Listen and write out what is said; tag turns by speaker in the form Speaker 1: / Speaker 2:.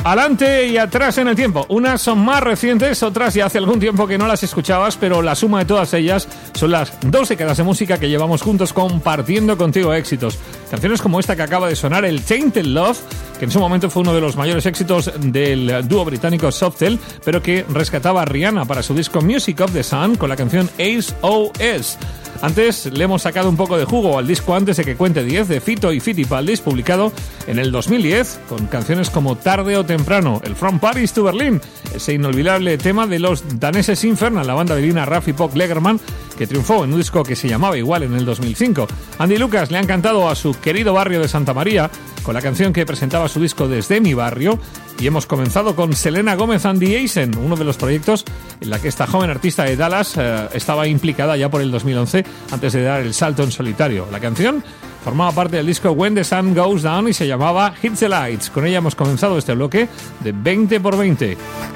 Speaker 1: Adelante y atrás en el tiempo. Unas son más recientes, otras ya hace algún tiempo que no las escuchabas, pero la suma de todas ellas son las 2 décadas de música que llevamos juntos compartiendo contigo éxitos. Canciones como esta que acaba de sonar, el Tainted Love, que en su momento fue uno de los mayores éxitos del dúo británico Softcell, pero que rescataba a Rihanna para su disco Music of the Sun con la canción SOS. Antes le hemos sacado un poco de jugo al disco Antes de que cuente 10 de Fito y Fitipaldis, publicado en el 2010, con canciones como Tarde o Temprano, el From Paris to Berlin, ese inolvidable tema de los daneses Infernal, la banda de Lina Raff y Pop Legerman, que triunfó en un disco que se llamaba igual en el 2005. Andy Lucas le han cantado a su querido barrio de Santa María, con la canción que presentaba su disco Desde mi barrio, y hemos comenzado con Selena Gomez and the Eisen, uno de los proyectos en la que esta joven artista de Dallas estaba implicada ya por el 2011, antes de dar el salto en solitario. La canción formaba parte del disco When the Sun Goes Down y se llamaba Hit the Lights. Con ella hemos comenzado este bloque de 20 por 20.